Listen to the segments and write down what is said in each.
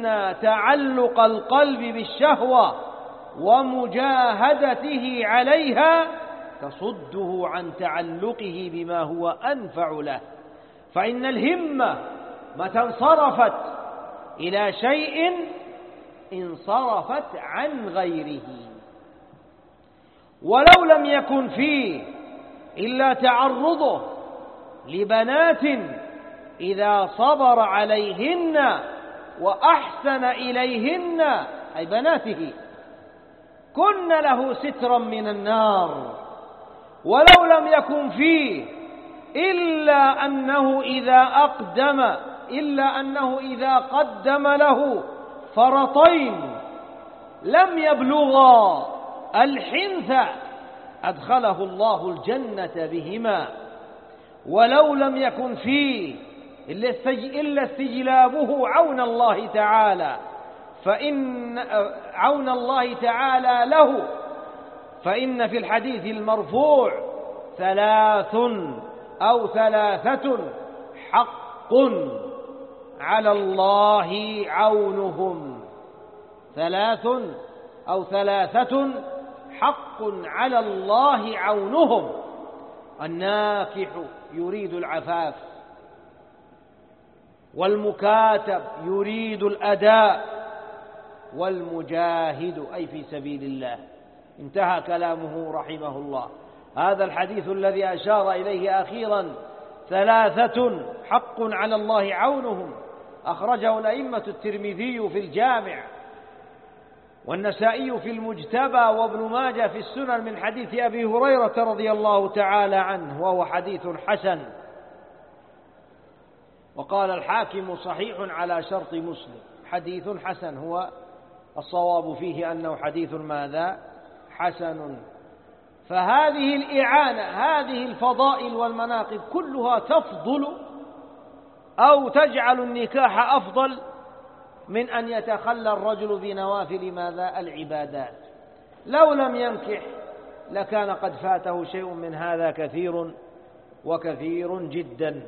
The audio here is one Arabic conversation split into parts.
إن تعلق القلب بالشهوة ومجاهدته عليها تصده عن تعلقه بما هو أنفع له، فإن الهمة متى انصرفت إلى شيء انصرفت عن غيره، ولو لم يكن فيه إلا تعرضه لبنات إذا صبر عليهن وأحسن إليهن أي بناته كن له سترا من النار، ولو لم يكن فيه إلا أنه إذا قدم له فرطين لم يبلغا الحنث أدخله الله الجنة بهما، ولو لم يكن فيه إلا استجلابه عون الله تعالى له، فإن في الحديث المرفوع ثلاثة حق على الله عونهم، ثلاثة حق على الله عونهم: الناكح يريد العفاف، والمكاتب يريد الأداء، والمجاهد أي في سبيل الله. انتهى كلامه رحمه الله. هذا الحديث الذي أشار إليه أخيرا ثلاثة حق على الله عونهم أخرجه الأئمة الترمذي في الجامع، والنسائي في المجتبى، وابن ماجه في السنن من حديث أبي هريرة رضي الله تعالى عنه، وهو حديث حسن. وقال الحاكم صحيح على شرط مسلم، حديث حسن، هو الصواب فيه أنه حديث ماذا؟ حسن. فهذه الإعانة، هذه الفضائل والمناقب كلها تفضل أو تجعل النكاح أفضل من أن يتخلى الرجل بنوافل ماذا؟ العبادات. لو لم ينكح لكان قد فاته شيء من هذا كثير وكثير جدا.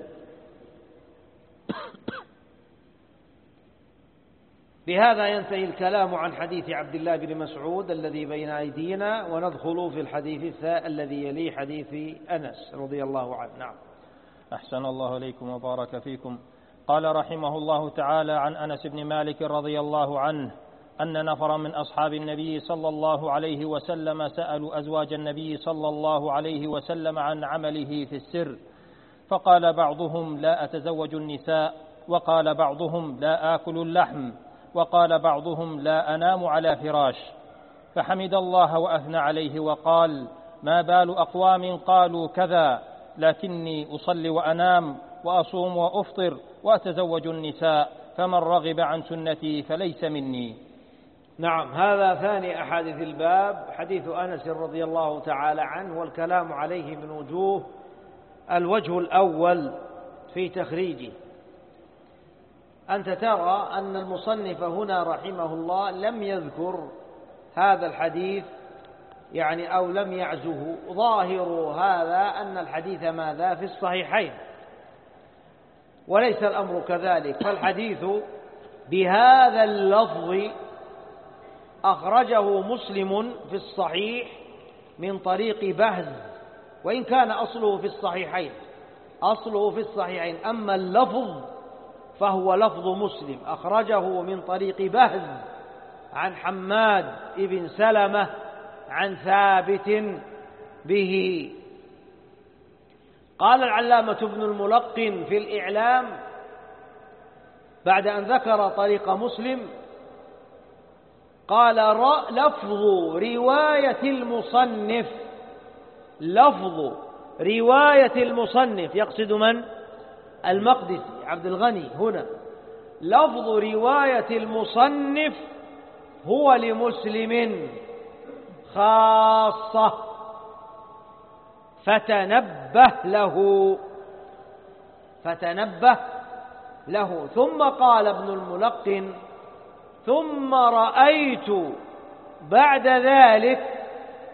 بهذا ينتهي الكلام عن حديث عبد الله بن مسعود الذي بين أيدينا، وندخل في الحديث الذي يلي حديث أنس رضي الله عنه. نعم. أحسن الله إليكم وبارك فيكم. قال رحمه الله تعالى عن أنس بن مالك رضي الله عنه أن نفرا من أصحاب النبي صلى الله عليه وسلم سألوا أزواج النبي صلى الله عليه وسلم عن عمله في السر، فقال بعضهم: لا أتزوج النساء، وقال بعضهم: لا آكل اللحم، وقال بعضهم: لا أنام على فراش. فحمد الله وأثنى عليه وقال: ما بال أقوام قالوا كذا، لكني أصلي وأنام وأصوم وأفطر وأتزوج النساء، فمن رغب عن سنتي فليس مني. نعم. هذا ثاني أحاديث الباب، حديث أنس رضي الله تعالى عنه، والكلام عليه من وجوه. الوجه الأول في تخريجه، أنت ترى أن المصنف هنا رحمه الله لم يذكر هذا الحديث أو لم يعزه. ظاهر هذا أن الحديث ماذا؟ في الصحيحين، وليس الأمر كذلك، فالحديث بهذا اللفظ أخرجه مسلم في الصحيح من طريق بهز، وإن كان أصله في الصحيحين، أما اللفظ فهو لفظ مسلم، أخرجه من طريق بهز عن حماد بن سلمة عن ثابت به. قال العلامة ابن الملقن في الإعلام بعد أن ذكر طريق مسلم، قال: لفظ رواية المصنف يقصد من؟ المقدسي عبد الغني هنا. لفظ رواية المصنف هو لمسلم خاصة، فتنبه له. ثم قال ابن الملقن: ثم رأيت بعد ذلك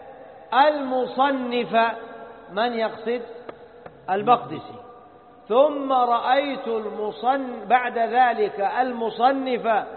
المصنف، من يقصد؟ المقدسي. ثم رأيت بعد ذلك المصنف